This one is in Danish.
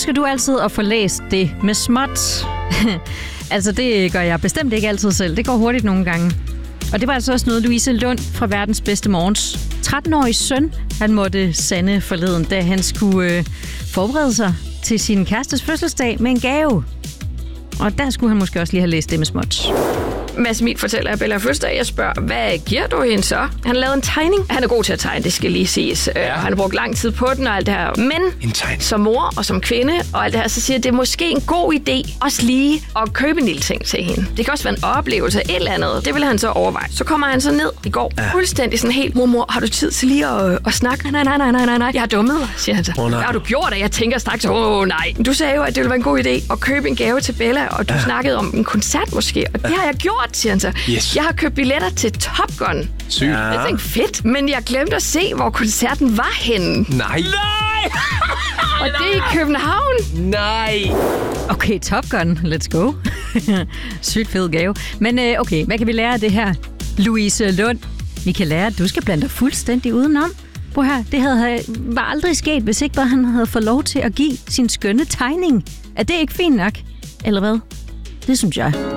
husker du altid at få læst det med småt. Altså, det gør jeg bestemt ikke altid selv. Det går hurtigt nogle gange. Og det var altså også noget, Louise Lund fra Verdens Bedste Morgens 13-årige søn, han måtte sande forleden, da han skulle forberede sig til sin kærestes fødselsdag med en gave. Og der skulle han måske også lige have læst det med småt. Mads Emil fortæller, at Bella har fødselsdag. Jeg spørger, hvad giver du hende så? Han lavede en tegning. Han er god til at tegne, det skal lige siges. Ja. Han har brugt lang tid på den og alt det her. Men som mor og som kvinde og alt det her, så siger jeg, at det er måske en god idé også lige at købe en lille ting til hende. Det kan også være en oplevelse af et eller andet. Det vil han så overveje. Så kommer han så ned i går. Fuldstændig sådan helt, mormor, har du tid til lige at snakke? Nej. Jeg har dummet, siger han så. Hvad har du gjort? Og jeg tænker straks, nej. Du sagde jo, at det ville være en god idé at købe en gave til Bella, og du snakkede om en koncert måske. Og det har jeg gjort, siger han så. Yes. Jeg har købt billetter til Top Gun. Sygt. Jeg tænkte, fedt. Men jeg glemte at se, hvor koncerten var henne. Nej. Og det er i København. Nej. Okay, Top Gun. Let's go. Sygt fed gave. Men okay, hvad kan vi lære af det her? Louise Lund, vi kan lære, at du skal blande dig fuldstændig udenom. Prøv her, det var aldrig sket, hvis ikke bare han havde fået lov til at give sin skønne tegning. Er det ikke fint nok? Eller hvad? Det synes jeg.